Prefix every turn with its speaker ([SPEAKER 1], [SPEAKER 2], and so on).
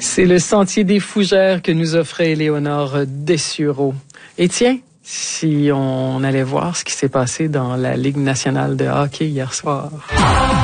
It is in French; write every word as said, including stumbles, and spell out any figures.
[SPEAKER 1] C'est le Sentier des Fougères que nous offrait Éléonore Dessureau. Et tiens, si on allait voir ce qui s'est passé dans la Ligue nationale de hockey hier soir.